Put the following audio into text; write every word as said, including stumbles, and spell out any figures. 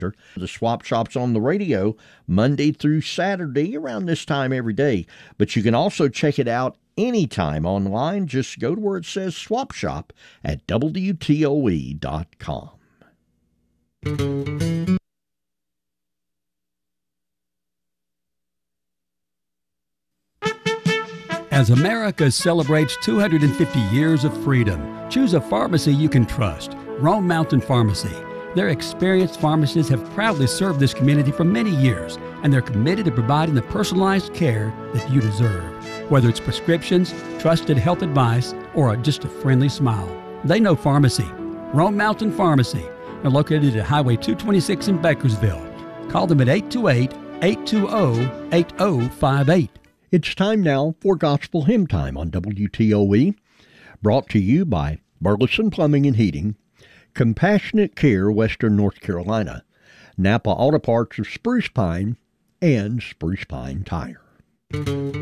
The Swap Shop's on the radio Monday through Saturday around this time every day. But you can also check it out anytime online. Just go to where it says Swap Shop at W T O E dot com. As America celebrates two hundred fifty years of freedom, choose a pharmacy you can trust. Rome Mountain Pharmacy. Their experienced pharmacists have proudly served this community for many years, and they're committed to providing the personalized care that you deserve. Whether it's prescriptions, trusted health advice, or just a friendly smile, they know pharmacy. Rome Mountain Pharmacy. They're located at Highway two twenty-six in Bakersville. Call them at eight two eight, eight two zero, eight zero five eight. It's time now for Gospel Hymn Time on W T O E, brought to you by Burleson Plumbing and Heating, Compassionate Care, Western North Carolina, Napa Auto Parts of Spruce Pine, and Spruce Pine Tire.